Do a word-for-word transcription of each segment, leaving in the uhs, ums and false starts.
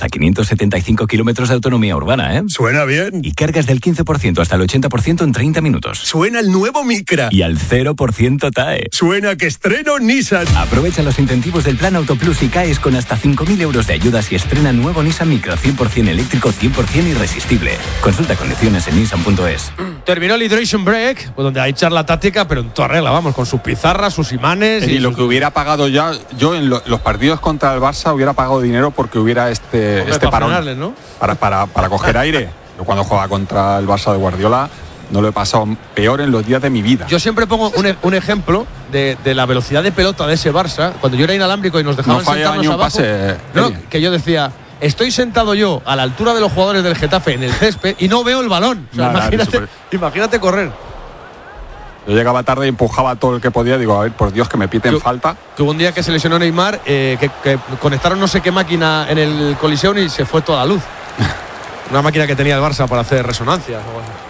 hasta quinientos setenta y cinco kilómetros de autonomía urbana, ¿eh? Suena bien. Y cargas del quince por ciento hasta el ochenta por ciento en treinta minutos. Suena el nuevo Micra. Y al cero por ciento T A E. Suena que estreno Nissan. Aprovecha los incentivos del Plan Auto Plus y caes con hasta cinco mil euros de ayudas y estrena nuevo Nissan Micra cien por ciento eléctrico, cien por ciento irresistible. Consulta condiciones en nissan punto es. Terminó el Hydration Break, pues donde hay charla táctica, pero en toda regla, vamos, con sus pizarras, sus imanes. Y, y lo sus... que hubiera pagado ya, yo en lo, los partidos contra el Barça hubiera pagado dinero porque hubiera este, Hombre, este para parón. frenarles, ¿no? Para, para, para coger aire. Yo cuando jugaba contra el Barça de Guardiola no lo he pasado peor en los días de mi vida. Yo siempre pongo un, e- un ejemplo de, de la velocidad de pelota de ese Barça. Cuando yo era inalámbrico y nos dejaban No falla sentarnos ni un abajo, pase, no, Eli. que yo decía, estoy sentado yo a la altura de los jugadores del Getafe en el césped y no veo el balón. O sea, Nada, imagínate, super... imagínate correr. Yo llegaba tarde y empujaba todo el que podía. Digo, a ver, por Dios, que me piten que, falta. Que hubo un día que se lesionó Neymar, eh, que, que conectaron no sé qué máquina en el Coliseum y se fue toda la luz. Una máquina que tenía el Barça para hacer resonancias.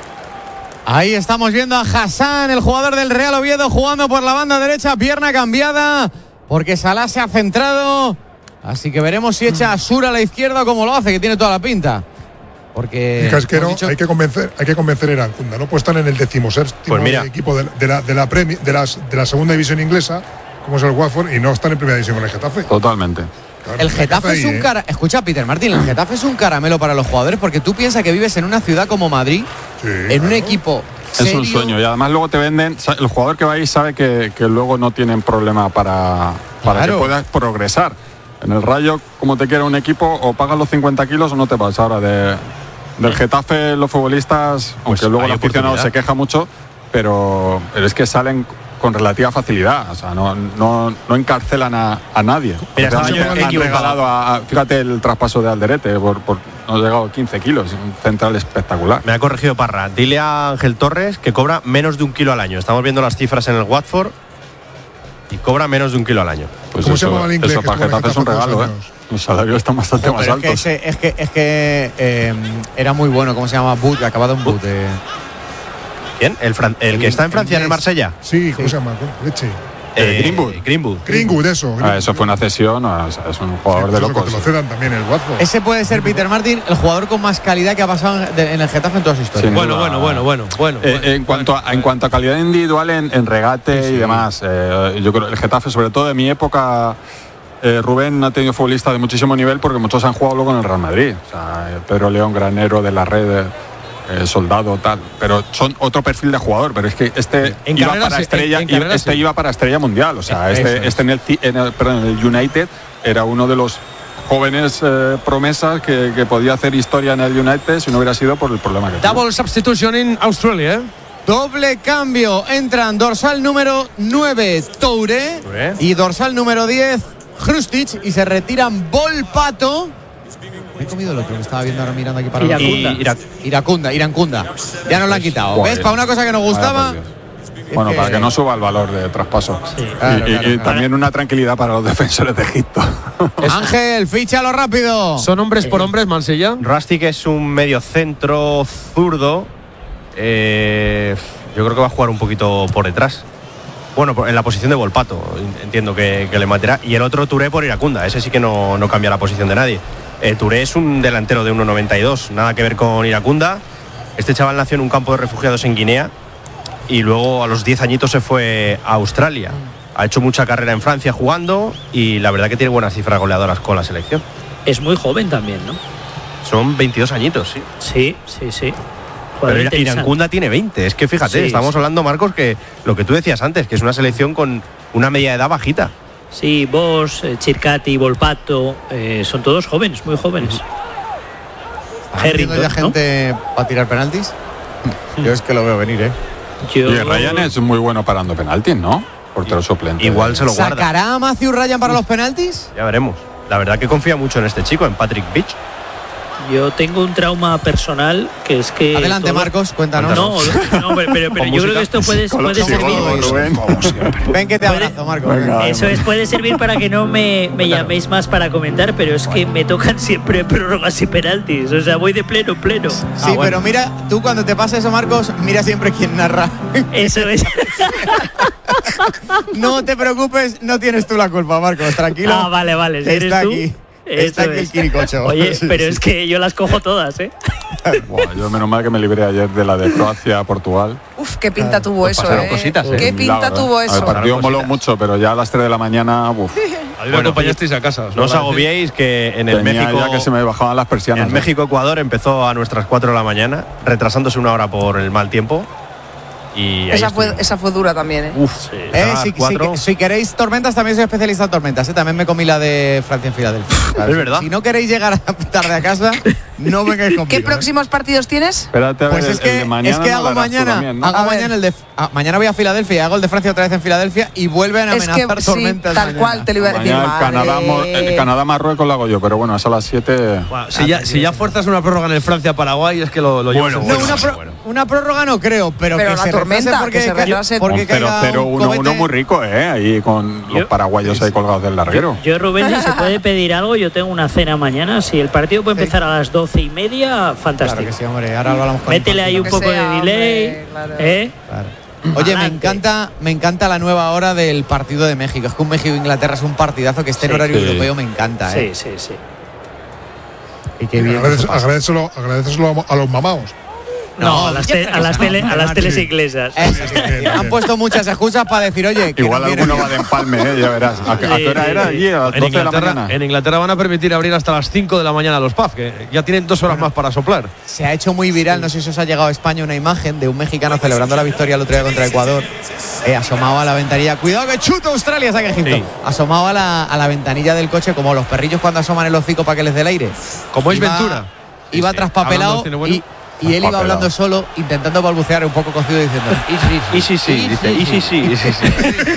Ahí estamos viendo a Hassan, el jugador del Real Oviedo, jugando por la banda derecha, pierna cambiada, porque Salah se ha centrado. Así que veremos si echa a Sur a la izquierda como lo hace, que tiene toda la pinta. Porque y Casquero, dicho... hay que convencer, hay que convencer a Irankunda, ¿no? Pues están en el decimoséptimo pues equipo de, de, la, de, la Premier, de, las, de la segunda división inglesa, como es el Watford, y no están en primera división con el Getafe. Totalmente. Claro, el Getafe ahí, es un ¿eh? cara... Escucha, Peter Martín, el Getafe es un caramelo para los jugadores, porque tú piensas que vives en una ciudad como Madrid, sí, en claro. un equipo Es serio. un sueño y además luego te venden, el jugador que va ahí sabe que, que luego no tienen problema para, para Claro. que puedas progresar. En el Rayo, como te quiera un equipo, o pagas los cincuenta kilos o no te vas. Ahora de, del Getafe los futbolistas, Pues aunque luego el hay aficionado oportunidad. se queja mucho, pero, pero es que salen con relativa facilidad, o sea, no, no, no encarcelan a, a nadie. Mira, O sea, estaba han, yo han equivocado. regalado a, a- fíjate el traspaso de Alderete, por, por, nos ha llegado quince kilos, un central espectacular. Me ha corregido Parra. Dile a Ángel Torres que cobra menos de un kilo al año. Estamos viendo las cifras en el Watford y cobra menos de un kilo al año. Pues ¿Cómo se eso, llamaba el inglés eso que para estuvo en Getafe es un Getafe hace regalo, dos ¿eh? años? Los salarios están bastante No, más pero es que, altos. ese- es que, es que eh, era muy bueno, ¿cómo se llama? Boot, acabado en Boot. Eh. ¿Quién? El, fran- el que está en Francia, en el Marsella. Sí, ¿cómo se llama? Leche. Eh, Greenwood. Greenwood. Greenwood, eso. Ah, eso fue una cesión, o sea, es un jugador Sí, de eso locos. que te lo cedan también el Watford. Ese puede ser, Peter Martin, el jugador con más calidad que ha pasado en, de- en el Getafe en toda su historia. Sin Bueno, duda. bueno, bueno, bueno, bueno. Eh, bueno. en, cuanto a, en cuanto a calidad individual en, en regate Sí, sí. y demás, eh, yo creo que el Getafe, sobre todo de mi época, eh, Rubén ha tenido futbolistas de muchísimo nivel porque muchos han jugado luego en el Real Madrid. O sea, eh, Pedro León, Granero, de la Red, eh, Soldado, tal. Pero son otro perfil de jugador. Pero es que este En iba carrera para sí, estrella, en- en iba- carrera este sí. iba para estrella mundial. O sea, Eso este, es. este en, el, Ci- en el- perdón, en el United era uno de los jóvenes eh, promesas que, que podía hacer historia en el United si no hubiera sido por el problema que tuvo. Double substitution in Australia, ¿eh? Doble cambio. Entran dorsal número nueve, Toure, Toure. y dorsal número diez, Hrustic, y se retiran Volpato. Me he comido el otro que estaba viendo ahora mirando aquí para Y el Ira- Iracunda, Iracunda. Ya nos la han quitado. Joder. ¿Ves? Para una cosa que nos Vaya gustaba. por Dios. Bueno, que- para que no suba el valor de traspaso. Claro, y y- claro, y claro. también una tranquilidad para los defensores de Egipto. Ángel, fíchalo rápido. Son hombres por hombres, Mansilla. Rustic es un medio centro zurdo. Eh, yo creo que va a jugar un poquito por detrás. Bueno, por- en la posición de Volpato, entiendo que, que le matará. Y el otro Touré por Iracunda, ese sí que no, no cambia la posición de nadie. Eh, Touré es un delantero de uno noventa y dos, nada que ver con Iracunda. Este chaval nació en un campo de refugiados en Guinea y luego a los diez añitos se fue a Australia. Ha hecho mucha carrera en Francia jugando y la verdad que tiene buenas cifras goleadoras con la selección. Es muy joven también, ¿no? Son veintidós añitos, sí. Sí, sí, sí. Pero Jugador Ira- interesante. Irancunda tiene veinte. Es que fíjate, Sí, estamos sí. hablando, Marcos, que lo que tú decías antes, que es una selección con una media de edad bajita. Sí, Bosch, eh, Chircati, Volpato, eh, son todos jóvenes, muy jóvenes. ¿Están metiendo ya Harrington, ¿no? gente para tirar penaltis? Yo es que lo veo venir, ¿eh? Yo- Y Ryan es muy bueno parando penaltis, ¿no? Portero suplente. Igual se lo guarda. ¿Sacará a Matthew Ryan para los penaltis? Ya veremos. La verdad que confía mucho en este chico, en Patrick Beach. Yo tengo un trauma personal que es que. Adelante, todo- Marcos, cuéntanos. No, no, pero, pero- pero Con yo creo música. que esto puede, puede servir. Rubén. Ven que te Puede- abrazo, Marcos. Venga. Eso es, puede servir para que no me, me llaméis más para comentar, pero es que me tocan siempre prórrogas y penaltis. O sea, voy de pleno, pleno. Sí, Ah, bueno. pero mira, tú cuando te pasa eso, Marcos, mira siempre quién narra. Eso es. No te preocupes, no tienes tú la culpa, Marcos, tranquilo. Ah, vale, vale. Si eres Está tú. aquí. Está Eso aquí el es. Quiricocho. Oye, Sí, pero sí. es que yo las cojo todas, ¿eh? Buah, yo menos mal que me libré ayer de la de Croacia a Portugal. Uf, qué pinta tuvo Pues eso, pasaron ¿eh? cositas, ¿eh? Qué Un pinta milagro, tuvo ¿eh? eso. El partido Pasaron moló cositas. mucho, pero ya a las tres de la mañana, uf, A mí me Bueno, acompañasteis a casa. No os agobiéis que en el tenía México. ya que se me bajaban las persianas. En ¿eh? México-Ecuador empezó a nuestras cuatro de la mañana, retrasándose una hora por el mal tiempo. Y ahí Esa fue, estuvimos. esa fue dura también, ¿eh? Uf, Eh, a las si, cuatro. si- si queréis tormentas, también soy especialista en tormentas. ¿eh? También me comí la de Francia en Filadelfia. Es verdad. Si no queréis llegar tarde a casa, no vengáis conmigo. ¿Qué ¿eh? próximos partidos tienes? Espérate a ver, Pues el- es que, el de mañana es que no hago lo harás tú mañana, también, ¿no? hago A ver. mañana el de ah, mañana voy a Filadelfia y hago el de Francia otra vez en Filadelfia y vuelven a Es que amenazar sí, tormentas. tal mañana. cual te lo iba a decir. Mañana el Canadá, Mo- el madre. Canadá-Marruecos lo hago yo, pero bueno, es a las siete. Bueno, si, ya, si ya fuerzas una prórroga en el Francia-Paraguay, es que lo, lo llevas Bueno, en No, bueno, una, bueno, pro- bueno. una prórroga no creo, pero, Pero que la se tormenta, retrase porque que se ca- retrase. porque Un cero caiga cero un uno uno cohete. muy rico, ¿eh? Ahí con los Yo- paraguayos ahí colgados del larguero. Yo, Rubén, si se puede pedir algo, yo tengo una cena mañana. Si el partido puede empezar a las doce y media, Claro fantástico. que sí, hombre. Ahora lo hablamos con Métele ahí un Que poco sea, de delay. hombre, claro. ¿eh? Claro. Oye, me Adelante. encanta, me encanta la nueva hora del partido de México. Es que un México-Inglaterra es un partidazo que esté en Sí. horario Sí. europeo, me encanta. ¿eh? Sí, sí, sí. Y qué bien. Agradece- eso pasa. Agradeceselo, agradeceselo a los mamaos. No, a las, te- a las, tele- a las teles Sí. inglesas. Eso, sí, sí. Han puesto muchas excusas para decir, oye, que Igual no viene alguno bien. va de empalme, ¿eh? Ya verás. ¿A, qué- a qué hora Sí, era sí, allí? A las En doce de la Inglaterra, mañana. en Inglaterra van a permitir abrir hasta las cinco de la mañana los pubs, que ya tienen dos horas más para soplar. Se ha hecho muy viral, no sé si os ha llegado a España una imagen de un mexicano celebrando la victoria el otro día contra Ecuador. Eh, asomado a la ventanilla. Cuidado que chuta Australia, saca Egipto. Sí. Asomado a la, a la ventanilla del coche, como los perrillos cuando asoman el hocico para que les dé el aire. Como es Iba- Ventura. Iba Sí, sí. traspapelado Hablando de cine bueno. y, y él iba Traspapelado. hablando solo, intentando balbucear un poco cocido diciendo. Y sí, sí, dice, y sí, sí, y sí, sí.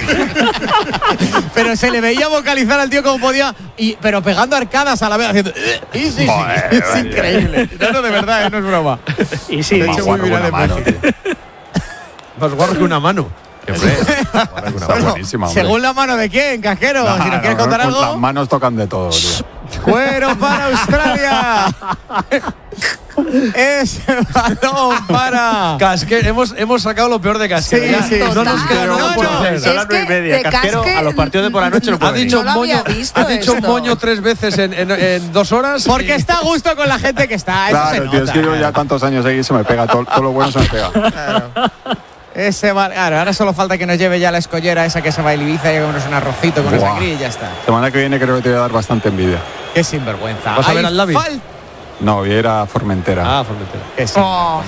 Pero se le veía vocalizar al tío como podía, y, pero pegando arcadas a la vez, haciendo. "Eh, y sí, sí". Joder, Es vaya. increíble. No, no, de verdad, eh, no es broma. Y sí, Se ha Más hecho sí. muy guarro que viral una en mano, México. tío. Más guarro que una mano. Hombre, está Bueno, buenísima, hombre. según la mano de quién, casquero. No, si nos no, quieres no, contar con Las algo. manos tocan de todo, tío. Cuero para Australia. Ese balón para. Casque, hemos, hemos sacado lo peor de Casquero. Sí, Ya, sí, no nos total. queda No, nada por no, hacer. es Son las nueve y que media. de Casquero, Casque- a los partidos de por la noche no Ha puede dicho, No lo había moño, visto ha dicho esto. moño tres veces en, en- en dos horas. Porque y- está a gusto con la gente que está. Eso se Claro, tío, es nota, que yo claro. ya tantos años aquí se me pega, todo, todo lo bueno se me pega. Ese bar- claro, ahora solo falta que nos lleve ya la escollera esa que se va a Ibiza y hagamos un arrocito con esa Buah. grilla y ya está. Semana que viene creo que te voy a dar bastante envidia. Qué sinvergüenza. ¿Vas a Hay ver al Lavi? fal- No, voy a ir a Formentera. Ah, Formentera. Qué sinvergüenza.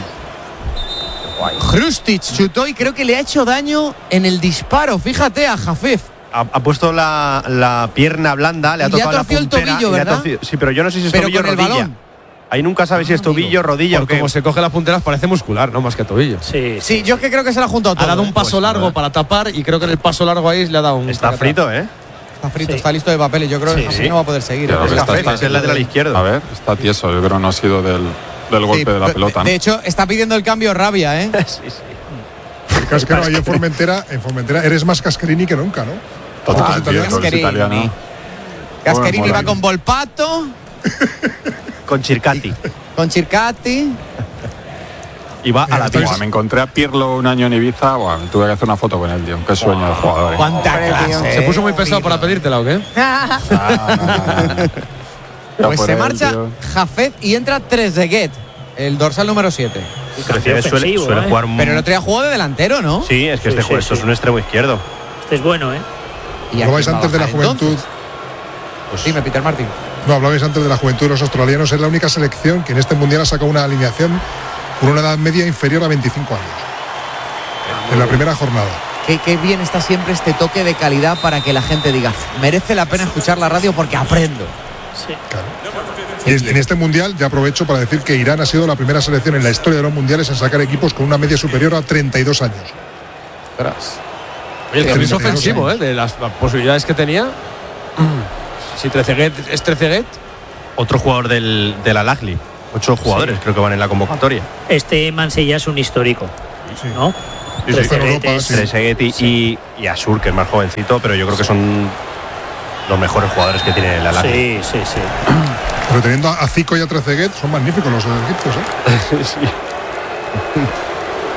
Hrustic chutó y creo que le ha hecho daño en el disparo. Fíjate a Jafef. Ha, ha puesto la, la pierna blanda, le ha Y le ha tocado la torcido el puntera tobillo, y le ha ¿verdad? torcido- Sí, pero yo no sé si es Pero tobillo o con el rodilla. balón. Ahí nunca sabes si es tobillo, rodilla o Por qué. como se coge las punteras parece muscular, no más que tobillo. Sí, Sí, yo es que creo que se la ha juntado todo. Ha dado un ¿eh? paso Pues, largo ¿verdad? para tapar y creo que en el paso largo ahí le ha dado un. Está traquetá. frito, ¿eh? Está frito, Sí. está listo de papeles. Yo creo que Sí, así sí. no va a poder seguir. Pero ¿eh? que Es está- Café, está- es el lateral izquierdo. A ver, está tieso, yo creo no ha sido del, del golpe Sí, de la de- pelota, ¿no? De hecho, está pidiendo el cambio rabia, ¿eh? Sí, sí. El casquero ahí en Formentera, en Formentera eres más Casquerini que nunca, ¿no? Total, Otros tío, italianos. todo es Casquerini. italiano. Casquerini Bueno, va mola. con Volpato, Con Chircati. con Circati. Y va a la Mira, Buah, me encontré a Pirlo un año en Ibiza, buah, tuve que hacer una foto con él, tío. Qué sueño de jugador, ¿eh? ¿Cuánta Hombre, clase? tío. ¿Se puso muy eh, pesado Pirlo. para pedírtela o qué? Ah, no, no, no. Ya Pues por se él, marcha tío. Jafet y entra Trezeguet, el dorsal número siete. Trezeguet suele, ofensivo, suele ¿eh? jugar un- Pero el otro día jugó de delantero, ¿no? Sí, es que Sí, este sí, juego, esto sí. es un extremo izquierdo. Este es bueno, ¿eh? ¿Y a Hablabais quién va a antes de la bajar, juventud. entonces? Pues dime, Peter Martin. No, hablabais antes de la juventud de los australianos. Es la única selección que en este mundial ha sacado una alineación con una edad media inferior a veinticinco años. En la primera jornada. Qué, qué bien está siempre este toque de calidad para que la gente diga, merece la pena escuchar la radio porque aprendo. Sí. Claro. Y es- en este mundial ya aprovecho para decir que Irán ha sido la primera selección en la historia de los mundiales en sacar equipos con una media superior a treinta y dos años. Oye, el Sí, cambio es sí, ofensivo, sí. ¿eh? De las, las posibilidades que tenía. Si Trezeguet es Trezeguet. Otro jugador del, del Al-Ahly. Ocho jugadores creo que van en la convocatoria. Este Mansilla es un histórico, Sí. ¿no? Sí, sí, Trezeguet en Europa, es- sí. Trezeguet y, y, y Asur, que es más jovencito, pero yo creo que son los mejores jugadores que tiene el Al-Ahly. Sí, sí, sí. Pero teniendo a Zico y a Trezeguet, son magníficos los egipcios, ¿eh?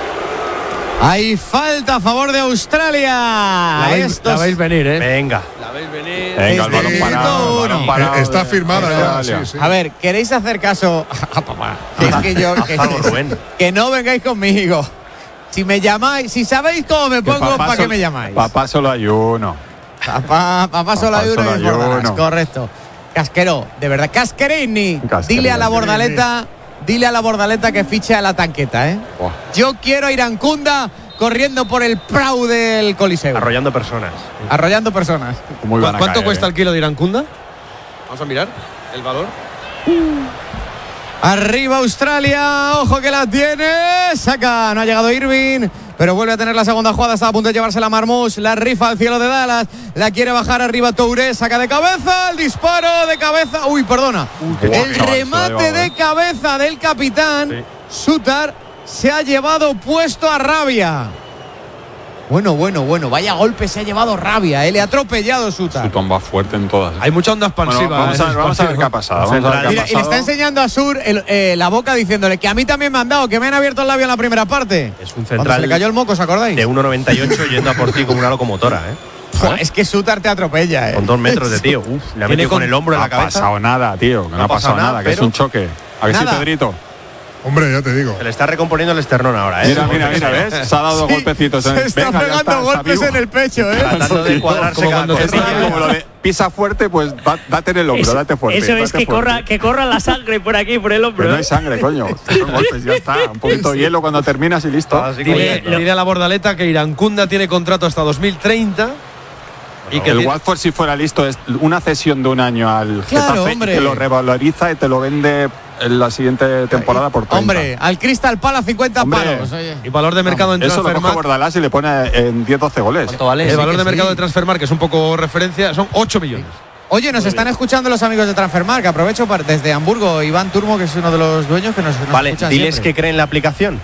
Hay falta a favor de Australia. La veis, Estos- la veis venir, ¿eh? Venga. La Venga, el balón Desde parado, el balón parado. Está de- firmada de ya. Italia. Sí, sí. A ver, ¿queréis hacer caso a papá? Que es que yo. Que, Haz algo, Rubén. que no vengáis conmigo. Si me llamáis, si sabéis cómo me Que pongo, papá ¿para qué sol- me llamáis? Papá solo hay uno. Papá, papá solo hay uno solo y hay Bordalás, uno. correcto. Casquero, de verdad, Casquerini. Casquerini. Dile a la Bordaleta, dile a la Bordaleta que fiche a la tanqueta, ¿eh? Buah. Yo quiero a Irancunda corriendo por el prau del Coliseo, Arrollando personas. arrollando personas. Muy van a ¿Cuánto caer, cuesta eh. el kilo de Irancunda? Vamos a mirar el valor. Arriba Australia, ojo que la tiene, saca, no ha llegado Irving, pero vuelve a tener la segunda jugada, está a punto de llevarse la Marmoush, la rifa al cielo de Dallas, la quiere bajar arriba Touré, saca de cabeza, el disparo de cabeza, uy, perdona, qué el chaval, remate se lo ha llevado, de eh. cabeza del capitán, Sí. Sutar, se ha llevado puesto a Rabia. Bueno, bueno, bueno, vaya golpe se ha llevado Rabia, eh, le ha atropellado Sutar. Sutton va fuerte en todas. Hay mucha onda Bueno, expansiva. vamos, eh, a ver, vamos a ver qué ha pasado. Vamos a ver qué ha Mira, y le está pasado. enseñando a Sur el- eh, la boca diciéndole que a mí también me han dado, que me han abierto el labio en la primera parte. Es un Cuando se central le cayó el moco, ¿os acordáis? de uno noventa y ocho yendo a por ti como una locomotora, ¿eh? Fua, es que Sutar te atropella, eh. Con dos metros de tío. Uf, le ha Tiene metido con con- el hombro en No la ha cabeza. pasado nada, tío. Que no, ha pasado nada, que es pero- un choque. ¿A que sí, Nada. Pedrito? Hombre, ya te digo. Se le está recomponiendo el esternón ahora, ¿eh? Mira, mira, mira, ¿ves? Se ha dado Sí, golpecitos. en se el- está Venga, ya pegando está, está golpes vivo. en el pecho, eh. Tratando de cuadrarse Como cada cuando te Es cosilla. pillan como lo de pisa fuerte, pues da- date en el hombro, Eso, date fuerte. eso es date que fuerte. corra, que corra la sangre por aquí, por el hombro. Pero no ¿eh? hay sangre, coño. Son golpes, ya está. Un poquito de hielo cuando terminas y listo. Así como Dile, ya. dile a la Bordaleta que Irancunda tiene contrato hasta dos mil treinta. Y que el tiene- Watford, si fuera listo, es una cesión de un año al Claro, Getafe, hombre. y te lo revaloriza y te lo vende en la siguiente temporada por treinta. Hombre, al Crystal Palace cincuenta Hombre. palos. Oye. y valor de mercado en Eso lo coge Transfermarkt. Bordalás y le pone en diez doce goles. ¿Cuánto vale? El Sí valor que de mercado sí. de Transfermarkt, que es un poco referencia, son ocho millones. Oye, nos están escuchando los amigos de Transfermarkt. Aprovecho para, desde Hamburgo, Iván Turmo, que es uno de los dueños que nos, nos Vale, escucha diles siempre. que creen la aplicación.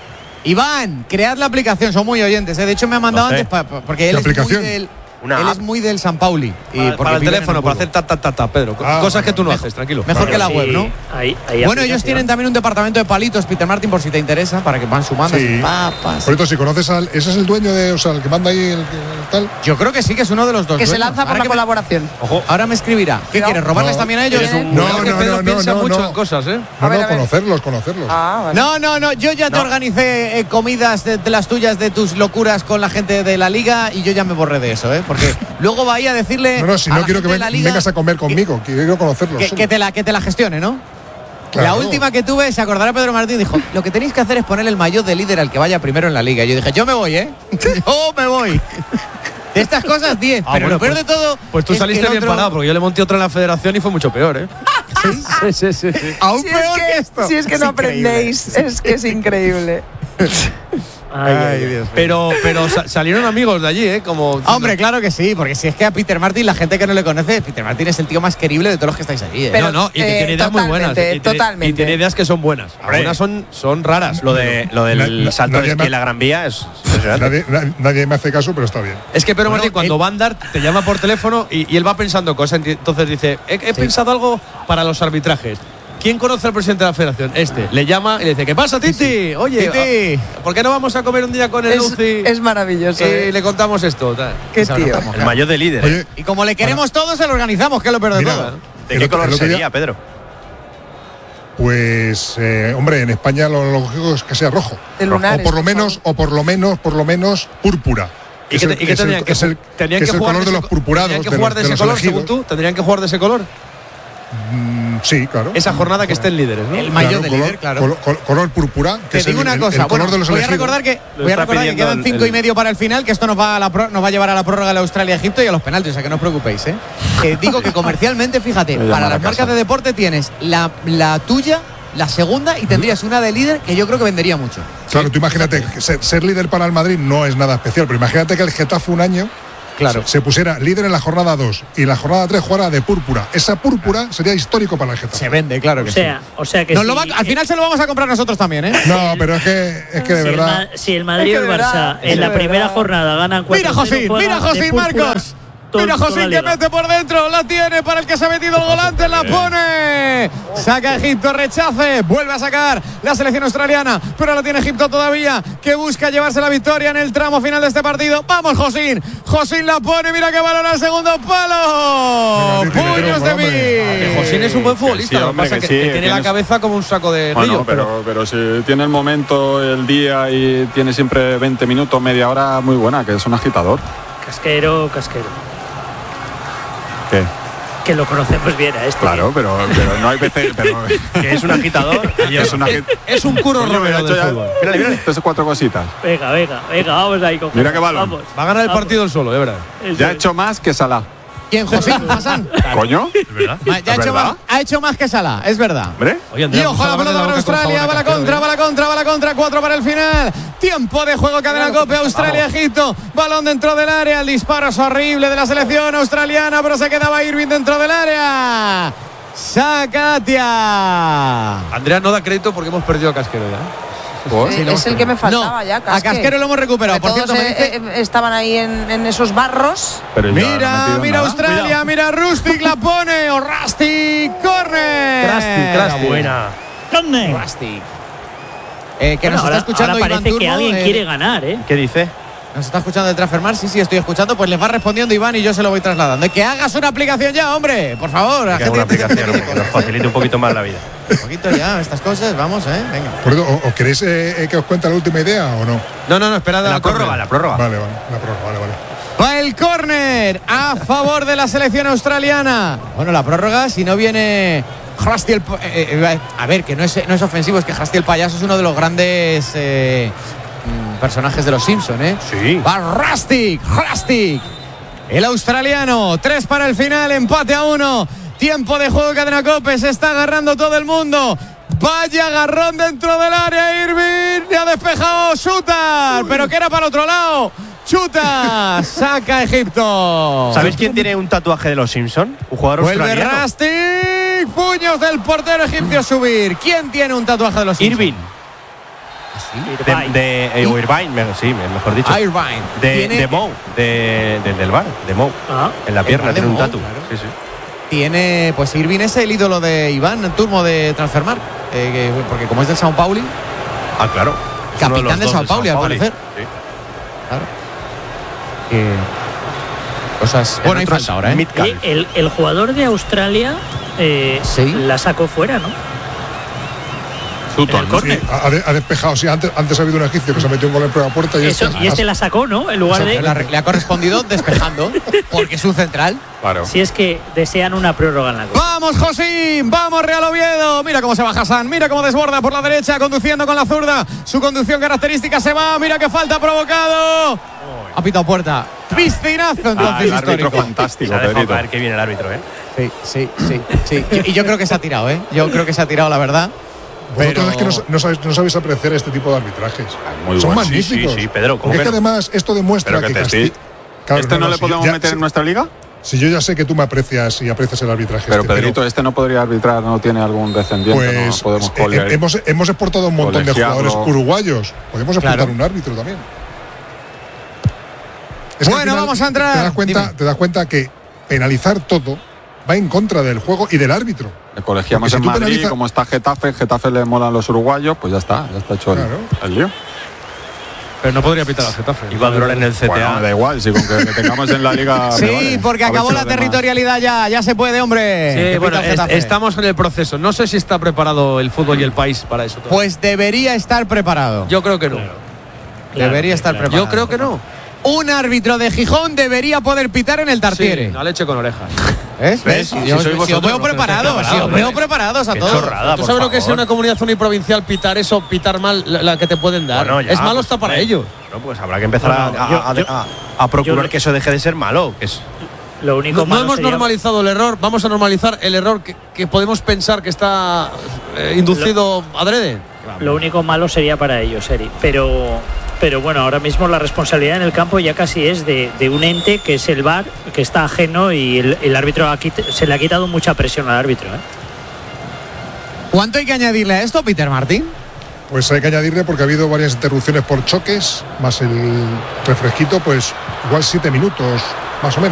Iván, cread la aplicación, son muy oyentes. ¿eh? De hecho, me ha mandado Lo sé. antes pa- pa- porque él ¿Qué es, muy aplicación? del, Una él app. es muy del San Pauli. Y Para, porque para el vive en teléfono, para Hamburgo. hacer ta, ta, ta, ta, Pedro. Ah, Cosas que bueno, tú no mejor- haces, tranquilo. Mejor que la Sí, web, ¿no? hay- hay Bueno, ellos aplicación. tienen también un departamento de palitos, Peter Martin, por si te interesa, para que van sumando. Sí. así, pa, pa, Por cierto, si conoces al. Ese es el dueño de. O sea, el que manda ahí el, el tal. Yo creo que sí, que es uno de los dos. Que se dueños. lanza por Ahora la que me- colaboración. Ojo, Ahora me escribirá. ¿Qué Cuidado. quieres? ¿Robarles No, también a ellos? eres un- No, cuidado que no, Pedro no, piensa no, mucho no. en cosas, ¿eh? No, A ver, no, a ver. conocerlos, conocerlos. Ah, vale. No, no, no. Yo ya te organicé eh, comidas de, de las tuyas, de tus locuras con la gente de la liga y yo ya me borré de eso, ¿eh? Porque luego va ahí a decirle. No, no, si a no la quiero que gente de ven- la liga vengas a comer conmigo, quiero conocerlos. Que, que te la, que te la gestione, ¿no? La Claro. última que tuve, se acordará Pedro Martín, dijo, lo que tenéis que hacer es poner el maillot de líder al que vaya primero en la liga. Y yo dije, yo me voy, ¿eh? Yo me voy. De estas cosas, diez. Ah, pero bueno, lo peor pues- de todo. Pues tú es que saliste el bien otro- parado, porque yo le monté otra en la federación y fue mucho peor, ¿eh? sí, sí, sí, sí. Aún Si peor es que, que, esto. si es que no increíble. aprendéis, es que es increíble. Ay, ay, ay. Dios mío. Pero, pero sa- salieron amigos de allí, ¿eh? Como. Ah, hombre, claro que sí, porque si es que a Peter Martin, la gente que no le conoce, Peter Martin es el tío más querible de todos los que estáis allí, ¿eh? Pero- no, no, y que eh, tiene ideas muy buenas. totalmente, y tiene, totalmente. Y tiene ideas que son buenas. Hombre. Algunas son, son raras. Lo, de, lo del Na- na- salto de nadie esquí me- en la Gran Vía es impresionante. Nadie, na- nadie me hace caso, pero está bien. Es que Pedro Bueno, Martín, cuando él- va a andar, te llama por teléfono y, y él va pensando cosas. Entonces dice: He, he pensado algo para los arbitrajes. ¿Quién conoce al presidente de la federación? Este. Le llama y le dice: ¿Qué pasa, Titi? Oye, Titi. ah, ¿por qué no vamos a comer un día con el Es, Luci? es maravilloso. y ¿eh? le contamos esto. tal. Qué Y se lo tío. contamos. El maillot de líder. ¿eh? Oye, Y como le queremos todos, se lo organizamos, que es lo peor de Mira, todo. ¿De el qué otro- color el otro día- sería, Pedro? pues, eh, hombre, en España lo lógico es que sea rojo. De lunares, o por lo por menos, favor. o por lo menos, por lo menos, púrpura. ¿Y Es qué, el- te- y qué es el- tendrían que, es el- tendrían que que es el jugar color de ese los co- purpurados, ¿Tendrían que de jugar los- de de ese los color, elegidos. según tú? ¿Tendrían que jugar de ese color? Mm, sí, claro. Esa jornada que estén líderes, ¿no? El maillot de color, líder, claro. Color, color- color púrpura, que Te es digo el, una el- cosa, el color bueno, de los voy a elegidos. recordar que, Lo voy a está recordar que pidiendo quedan el- cinco y el- medio para el final, que esto nos va a, la pro- nos va a llevar a la prórroga de la Australia-Egipto y a los penaltis, o sea que no os preocupéis, ¿eh? Que digo que comercialmente, fíjate, Me llaman para a las casa. marcas de deporte tienes la, la tuya, la segunda y tendrías una de líder que yo creo que vendería mucho. Claro, tú imagínate, que ser, ser líder para el Madrid no es nada especial, pero imagínate que el Getafe un año Claro. se, se pusiera líder en la jornada dos y en la jornada tres jugara de púrpura. Esa púrpura sería histórico para el Getafe. Se vende, claro que O sea, sí. o sea que Nos si, lo va- al final se lo vamos a comprar nosotros también, ¿eh? No, pero es que, es que de si el, verdad. Ma- si el Madrid Es y que el de Barça verdad, es en la de primera verdad. jornada ganan cuatro Mira, José, mira, José Marcos. todo, Mira toda Josín la que liga. mete por dentro, la tiene para el que se ha metido el volante, la pone. Saca Egipto, rechace, vuelve a sacar la selección australiana, pero la tiene Egipto todavía, que busca llevarse la victoria en el tramo final de este partido. Vamos Josín, Josín la pone, mira que balón al segundo palo. Mira, tiene Puños que de ver, mí. Que Josín es un buen futbolista, Sí, lo que hombre, pasa que es que, sí, que tiene la tienes- cabeza como un saco de Bueno, grillo, pero, pero si tiene el momento, el día y tiene siempre veinte minutos, media hora, muy buena, que es un agitador. Casquero, casquero. ¿Qué? Que lo conocemos bien a este. Claro, pero, pero no hay veces. Pero, Que es un agitador. es una agit- es un Curro Coño, me ha Romero hecho del ya- fútbol. Mírale, mírale. Tres o cuatro cositas. Venga, venga, venga, vamos ahí con Mira qué balón. Vamos. Va a ganar el Vamos. partido el solo, de verdad. Eso Ya ha es. hecho más que Salah. ¿Quién, Josín? ¿Hassan? ¿Coño? ¿Verdad? Ya ha ¿Es hecho, verdad? más, ha hecho más que Salah, es verdad. ¿Hombre? Oye, Y Andrea, ojo a la mucha pelota la para boca con Australia, sabor va a la casquero, contra, ¿eh? va la contra, va la contra, cuatro para el final. Tiempo de juego, cadena cope, Australia, Egipto. Balón dentro del área, el disparo es horrible de la selección australiana, pero se quedaba Irving dentro del área. Sacatia. Andrea no da crédito porque hemos perdido a Casquero ya. ¿Por? Eh, es el que me faltaba ya, a Casquero lo hemos recuperado. Por Todos cierto, me eh, dice, eh, estaban ahí en, en esos barros. Pero ya no ha mira, metido mira nada. Australia, Cuidado. mira Rustic la pone, o Rustic, corner. Krusty, Krusty. Buena. ¿Dónde? Rustic. Eh, que Bueno, nos ahora, está escuchando ahora Iván parece que Turbo, alguien eh, quiere ganar, ¿eh? ¿Qué dice? Nos está escuchando de Transfermar, sí, sí, estoy escuchando, pues les va respondiendo Iván y yo se lo voy trasladando. Que hagas una aplicación ya, hombre, por favor. La Que haga gente una que te- aplicación hombre, que nos facilite un poquito más la vida. Un poquito ya, estas cosas, vamos, eh, venga. Por eso, ¿o- ¿os queréis eh, eh, que os cuente la última idea o no? No, no, no, esperad a La la prórroga, córner. la prórroga. Vale, vale, la prórroga, vale, vale. Va el córner a favor de la selección australiana. Bueno, la prórroga, si no viene Krusty el... pa- eh, eh, a ver, que no es, no es ofensivo, es que Krusty el payaso es uno de los grandes eh, mm, personajes de los Simpson, ¿eh? Sí. Va Rustic, Rustic. El australiano, tres para el final, empate a uno. Tiempo de juego, cadena cope, se está agarrando todo el mundo. Vaya agarrón dentro del área, Irving. Ya ha despejado Chuta, pero que era para el otro lado. Chuta, saca Egipto. ¿Sabéis quién tiene un tatuaje de los Simpson? Un jugador Vuelve australiano. Rustic. Puños del portero egipcio a subir. ¿Quién tiene un tatuaje de los Simpsons? Irving. Irvine. De, de, eh, o Irvine, me- sí, mejor dicho. Irvine. De, Tiene- de Mou, de, de- del bar, de Mou. Ah. En la El pierna bar de tiene un Mou, tatu. claro. Sí, sí. Tiene, pues Irving es el ídolo de Iván Turmo de Transfermar. Eh, que- porque como es del Sao Paulo, Ah, claro. Es uno capitán los de dos Sao del Paulo, al Pauli. parecer. Sí. Claro. Que cosas. Bueno, hay otro falta es ahora, ¿eh? Mitcal. Oye, el, el jugador de Australia eh, Sí. la sacó fuera, ¿no? Sutton. En el córner. Sí, ha, ha despejado, sí, antes, antes ha habido un egipcio que se metió un gol en prueba puerta y Eso, este, y este la sacó, ¿no? En lugar O sea, de. le ha- le ha correspondido despejando, porque es un central. Claro. Si es que desean una prórroga en la Copa. ¡Vamos, Josín! ¡Vamos, Real Oviedo! Mira cómo se va Hassan, mira cómo desborda por la derecha, conduciendo con la zurda. Su conducción característica se va, mira qué falta provocado. Ha pitado puerta. Piscinazo, Ah, entonces, el árbitro histórico. fantástico, Se ha dejado Pedrito. caer que viene el árbitro, ¿eh? Sí, sí, sí, sí. Y yo creo que se ha tirado, ¿eh? Yo creo que se ha tirado, la verdad. vosotros pero- es que no, no sabéis, no sabéis apreciar este tipo de arbitrajes. muy Son bueno. Sí, magníficos. sí, sí, Pedro, ¿cómo Porque es que que no? además esto demuestra Pero que que, te Casti- estoy- Claro, ¿Este no, le si podemos yo- ya- meter si- en nuestra liga? Si yo ya sé que tú me aprecias y aprecias el arbitraje. Pero este, Pedrito, este no podría arbitrar, no tiene algún descendiente, pues no podemos eh, colear. hemos, hemos exportado un montón de colegiarlo. jugadores uruguayos. Podemos exportar Claro. un árbitro también. Es que al Bueno, final vamos a entrar. Te das, cuenta, Dime. te das cuenta que penalizar todo va en contra del juego y del árbitro. Le colegiamos Porque si en tú Madrid, penaliza- como está Getafe, Getafe le molan los uruguayos, pues ya está, ya está hecho el, Claro. el lío. Pero no podría pitar al Getafe. Iba a durar en el C T A. Bueno, da igual, si con que le tengamos en la liga. me Sí, vale. porque A ver acabó si la los demás- territorialidad ya. Ya se puede, hombre. Sí, Que bueno, pita el es- Getafe. estamos en el proceso. No sé si está preparado el fútbol y el país para eso. todavía. Pues debería estar preparado. yo creo que no. Claro, debería estar claro. preparado. Yo creo que no. Un árbitro de Gijón debería poder pitar en el Tartiere. Sí, la leche con orejas. ¿Ves? ¿Ves? Si Si, os, sois si os vosotros veo los que preparados, estáis si os preparados, veo hombre. preparados a Qué todos. chorrada, ¿Tú por sabes lo que es en favor. una comunidad uniprovincial pitar eso, pitar mal la, la que te pueden dar? Bueno, ya, es malo pues, hasta para hombre, ellos. No, pues habrá que empezar a- No, no, a, yo- a- yo- a- a procurar yo- que eso deje de ser malo. Que es, Lo único No, no malo hemos sería- normalizado el error, vamos a normalizar el error que, que podemos pensar que está eh, inducido adrede. Lo único malo sería para ellos, Eri. Pero, pero bueno, ahora mismo la responsabilidad en el campo ya casi es de, de un ente que es el V A R, que está ajeno y el, el árbitro ha quit- se le ha quitado mucha presión al árbitro, ¿eh? ¿Cuánto hay que añadirle a esto, Peter Martín? Pues hay que añadirle porque ha habido varias interrupciones por choques, más el refresquito, pues igual siete minutos, más o menos.